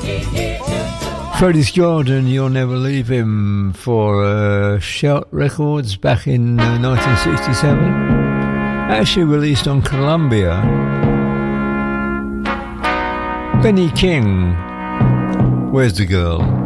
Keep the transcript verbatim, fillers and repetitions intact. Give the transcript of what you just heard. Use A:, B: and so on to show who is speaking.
A: Freddie Jordan, You'll Never Leave Him, for uh, Shout Records back in uh, nineteen sixty-seven. Actually released on Columbia. Benny King, Where's the Girl?